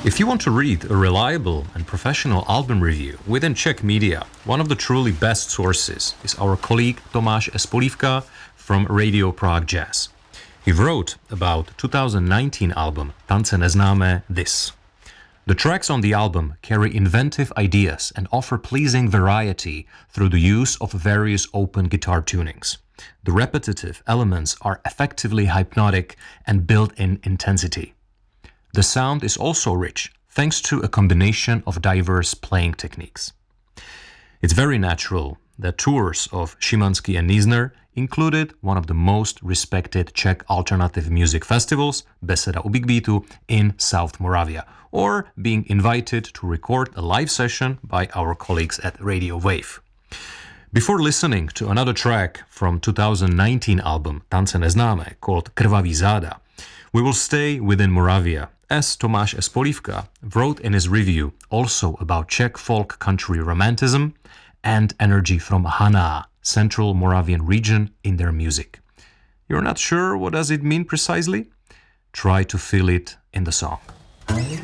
If you want to read a reliable and professional album review within Czech media, one of the truly best sources is our colleague Tomáš Espolivka from Radio Prague Jazz. He wrote about 2019 album Tance neznámé this. The tracks on the album carry inventive ideas and offer pleasing variety through the use of various open guitar tunings. The repetitive elements are effectively hypnotic and built in intensity. The sound is also rich, thanks to a combination of diverse playing techniques. It's very natural that tours of Szymanski and Niesner included one of the most respected Czech alternative music festivals, Beseda u Big Beatu, in South Moravia, or being invited to record a live session by our colleagues at Radio Wave. Before listening to another track from 2019 album Tance neznámé called Krvavý záda, we will stay within Moravia, as Tomáš Espolivka wrote in his review also about Czech folk country romanticism and energy from Haná, Central Moravian region, in their music. You're not sure what does it mean precisely? Try to feel it in the song.